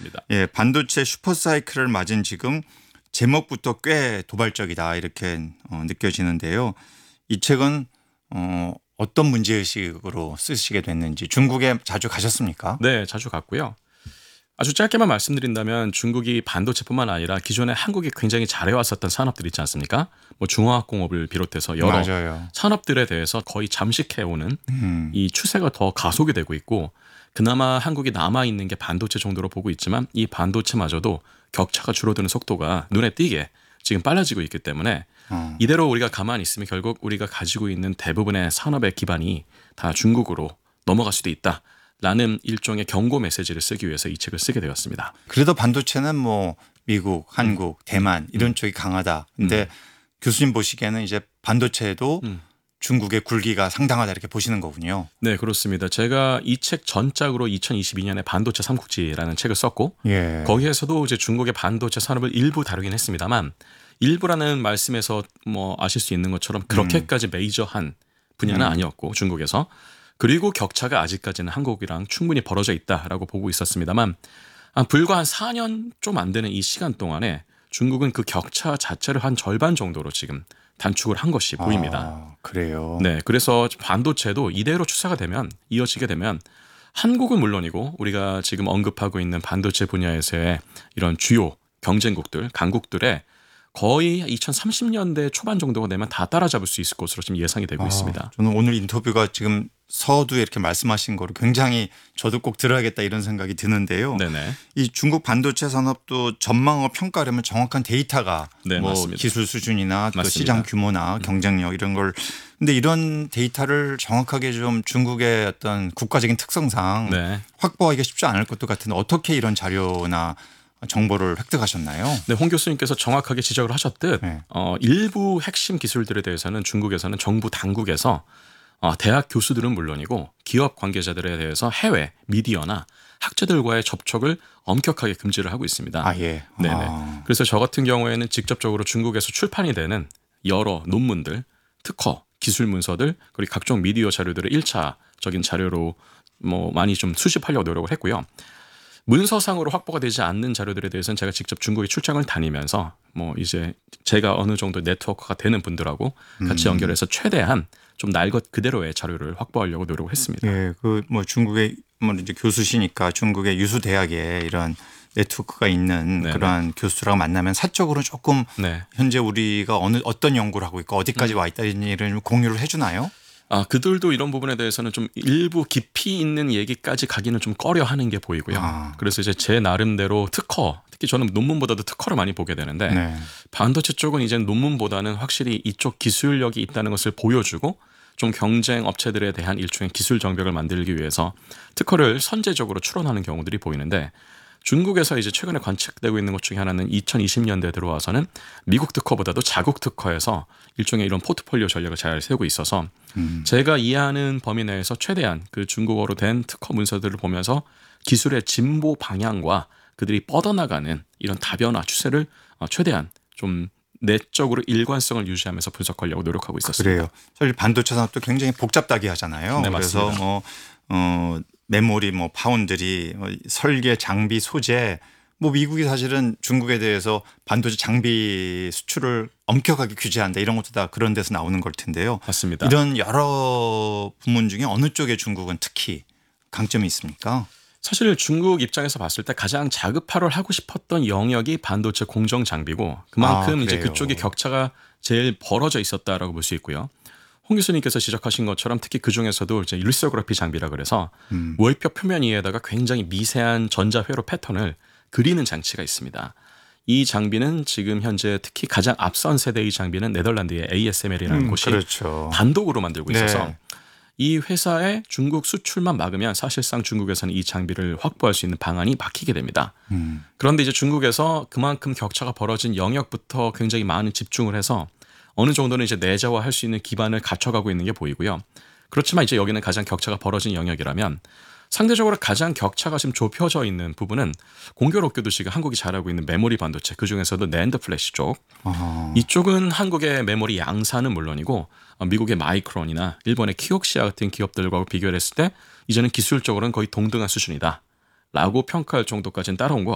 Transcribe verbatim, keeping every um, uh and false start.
있습니다. 예, 반도체 슈퍼사이클을 맞은 지금 제목부터 꽤 도발적이다 이렇게 어, 느껴지는데요. 이 책은 어, 어떤 문제의식으로 쓰시게 됐는지 중국에 자주 가셨습니까? 네, 자주 갔고요. 아주 짧게만 말씀드린다면 중국이 반도체뿐만 아니라 기존에 한국이 굉장히 잘해왔었던 산업들 있지 않습니까? 뭐 중화학공업을 비롯해서 여러 맞아요. 산업들에 대해서 거의 잠식해오는 음. 이 추세가 더 가속이 되고 있고 그나마 한국이 남아있는 게 반도체 정도로 보고 있지만 이 반도체마저도 격차가 줄어드는 속도가 눈에 띄게 지금 빨라지고 있기 때문에 어. 이대로 우리가 가만히 있으면 결국 우리가 가지고 있는 대부분의 산업의 기반이 다 중국으로 넘어갈 수도 있다. 라는 일종의 경고 메시지를 쓰기 위해서 이 책을 쓰게 되었습니다. 그래도 반도체는 뭐 미국, 한국, 대만 이런 쪽이 강하다. 근데 음. 교수님 보시기에는 이제 반도체에도 음. 중국의 굴기가 상당하다 이렇게 보시는 거군요. 네, 그렇습니다. 제가 이 책 전작으로 이천이십이 년에 반도체 삼국지라는 책을 썼고 예. 거기에서도 이제 중국의 반도체 산업을 일부 다루긴 했습니다만 일부라는 말씀에서 뭐 아실 수 있는 것처럼 그렇게까지 메이저한 분야는 음. 아니었고 중국에서 그리고 격차가 아직까지는 한국이랑 충분히 벌어져 있다라고 보고 있었습니다만 아, 불과 한 사 년 좀 안 되는 이 시간 동안에 중국은 그 격차 자체를 한 절반 정도로 지금 단축을 한 것이 보입니다. 아, 그래요. 네, 그래서 반도체도 이대로 추세가 되면 이어지게 되면 한국은 물론이고 우리가 지금 언급하고 있는 반도체 분야에서의 이런 주요 경쟁국들, 강국들의 거의 이천삼십 년대 초반 정도가 되면 다 따라잡을 수 있을 것으로 지금 예상이 되고 아, 있습니다. 저는 오늘 인터뷰가 지금 서두에 이렇게 말씀하신 거로 굉장히 저도 꼭 들어야겠다 이런 생각이 드는데요. 네네. 이 중국 반도체 산업도 전망을 평가하려면 정확한 데이터가 네, 뭐 맞습니다. 기술 수준이나 또 맞습니다. 시장 규모나 경쟁력 이런 걸 근데 이런 데이터를 정확하게 좀 중국의 어떤 국가적인 특성상 네. 확보하기가 쉽지 않을 것도 같은데 어떻게 이런 자료나 정보를 획득하셨나요? 네, 홍 교수님께서 정확하게 지적을 하셨듯 네. 어, 일부 핵심 기술들에 대해서는 중국에서는 정부 당국에서 어, 대학 교수들은 물론이고 기업 관계자들에 대해서 해외 미디어나 학자들과의 접촉을 엄격하게 금지를 하고 있습니다. 아 예. 네네. 아. 그래서 저 같은 경우에는 직접적으로 중국에서 출판이 되는 여러 논문들, 특허, 기술 문서들 그리고 각종 미디어 자료들을 일 차적인 자료로 뭐 많이 좀 수집하려고 노력을 했고요. 문서상으로 확보가 되지 않는 자료들에 대해서는 제가 직접 중국에 출장을 다니면서 뭐 이제 제가 어느 정도 네트워크가 되는 분들하고 같이 음. 연결해서 최대한 좀 날 것 그대로의 자료를 확보하려고 노력을 했습니다. 예, 그 뭐 중국의 뭐 이제 교수시니까 중국의 유수 대학에 이런 네트워크가 있는 네네. 그러한 교수들하고 만나면 사적으로 조금 네. 현재 우리가 어느 어떤 연구를 하고 있고 어디까지 와 있다 이런 일을 공유를 해주나요? 아, 그들도 이런 부분에 대해서는 좀 일부 깊이 있는 얘기까지 가기는 좀 꺼려하는 게 보이고요. 아. 그래서 이제 제 나름대로 특허, 특히 저는 논문보다도 특허를 많이 보게 되는데 네. 반도체 쪽은 이제 논문보다는 확실히 이쪽 기술력이 있다는 것을 보여주고 좀 경쟁 업체들에 대한 일종의 기술 정벽을 만들기 위해서 특허를 선제적으로 추론하는 경우들이 보이는데 중국에서 이제 최근에 관측되고 있는 것 중에 하나는 이천이십 년대에 들어와서는 미국 특허보다도 자국 특허에서 일종의 이런 포트폴리오 전략을 잘 세우고 있어서 음. 제가 이해하는 범위 내에서 최대한 그 중국어로 된 특허 문서들을 보면서 기술의 진보 방향과 그들이 뻗어나가는 이런 다변화 추세를 최대한 좀 내적으로 일관성을 유지하면서 분석하려고 노력하고 있었습니다. 그래요. 사실 반도체 산업도 굉장히 복잡다기 하잖아요. 네, 그래서 맞습니다. 뭐 어, 메모리, 뭐 파운드리, 뭐 설계, 장비, 소재, 뭐 미국이 사실은 중국에 대해서 반도체 장비 수출을 엄격하게 규제한다 이런 것도 다 그런 데서 나오는 걸 텐데요. 맞습니다. 이런 여러 부문 중에 어느 쪽에 중국은 특히 강점이 있습니까? 사실 중국 입장에서 봤을 때 가장 자급화를 하고 싶었던 영역이 반도체 공정 장비고 그만큼 아, 이제 그래요. 그쪽이 격차가 제일 벌어져 있었다라고 볼 수 있고요. 홍 교수님께서 지적하신 것처럼 특히 그 중에서도 이제 리소그래피 장비라 그래서 음. 월표 표면 위에다가 굉장히 미세한 전자 회로 패턴을 그리는 장치가 있습니다. 이 장비는 지금 현재 특히 가장 앞선 세대의 장비는 네덜란드의 에이에스엠엘이라는 음, 곳이 그렇죠. 단독으로 만들고 있어서 네. 이 회사의 중국 수출만 막으면 사실상 중국에서는 이 장비를 확보할 수 있는 방안이 막히게 됩니다. 음. 그런데 이제 중국에서 그만큼 격차가 벌어진 영역부터 굉장히 많은 집중을 해서 어느 정도는 이제 내재화할 수 있는 기반을 갖춰가고 있는 게 보이고요. 그렇지만 이제 여기는 가장 격차가 벌어진 영역이라면 상대적으로 가장 격차가 지금 좁혀져 있는 부분은 공교롭게도 지금 한국이 잘하고 있는 메모리 반도체 그중에서도 낸드 플래시 쪽 아. 이쪽은 한국의 메모리 양산은 물론이고 미국의 마이크론이나 일본의 키옥시아 같은 기업들과 비교를 했을 때 이제는 기술적으로는 거의 동등한 수준이다 라고 평가할 정도까지는 따라온 것